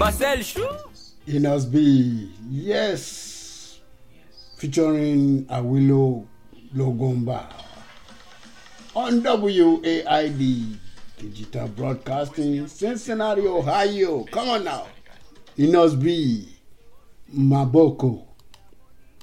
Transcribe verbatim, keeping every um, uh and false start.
Marcel Chou. Enos B. Yes. Featuring Awilo Logomba. On W A I D Digital Broadcasting, Cincinnati, Ohio. Come on now. Enos B. Maboko.